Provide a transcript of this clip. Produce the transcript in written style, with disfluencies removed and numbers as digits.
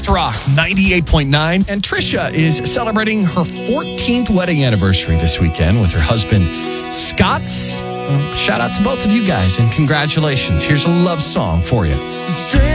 Soft Rock 98.9. And Trisha is celebrating her 14th wedding anniversary this weekend with her husband, Scott. Shout out to both of you guys and congratulations. Here's a love song for you.